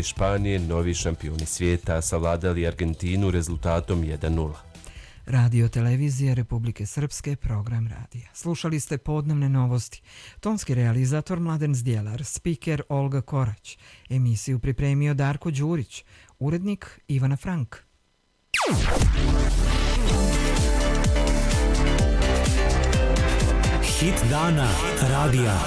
protiv Španije, novi šampioni svijeta, savladali Argentinu rezultatom 1:0. Radio televizija Republike Srpske, program radija. Slušali ste podnevne novosti. Tonski realizator Mladen Zdjelar, spiker Olga Korać. Emisiju pripremio Darko Đurić, urednik Ivana Frank. Hit dana radija.